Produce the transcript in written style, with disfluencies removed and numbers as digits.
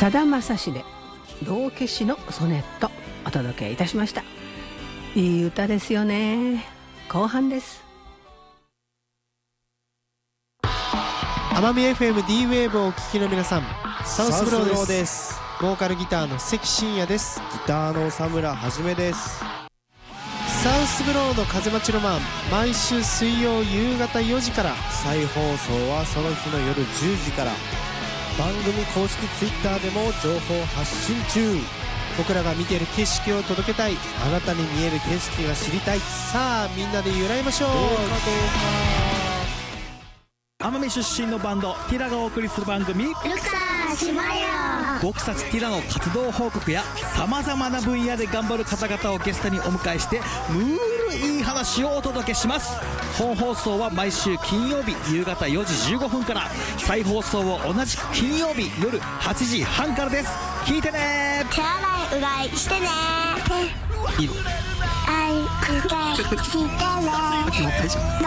さだまさしで道化師のソネットお届けいたしました。いい歌ですよね。後半です。 奄美 FM D ウェーブをお聞きの皆さん、サウスブローです。ボーカルギターの関真也です。 ギターの佐村はじめです。 サウスブローの風待ちロマン、毎週水曜夕方4時から、 再放送はその日の夜10時から。番組公式ツイッターでも情報発信中。 僕らが見ている景色を届けたい、 あなたに見える景色が知りたい。 さあみんなで揺らいましょう。 奄美出身のバンドティラがお送りする番組、 ルクサー島よ。 僕たちティラの活動報告やさまざまな分野で頑張る方々をゲストにお迎えして、ムールいい話をお届けします。本放送は毎週金曜日夕方4時15分から、再放送を同じく金曜日夜8時半からです。聞いてね。 手洗いうがいしてね。 いる手洗いうがいしてね。